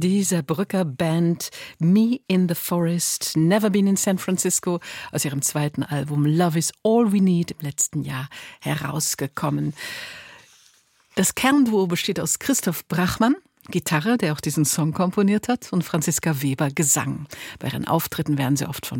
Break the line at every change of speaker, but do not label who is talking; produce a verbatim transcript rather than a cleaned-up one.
Die Saarbrücker Band Me in the Forest, Never Been in San Francisco aus ihrem zweiten Album Love is All We Need im letzten Jahr herausgekommen. Das Kernduo besteht aus Christoph Brachmann, Gitarre, der auch diesen Song komponiert hat, und Franziska Weber, Gesang. Bei ihren Auftritten werden sie oft von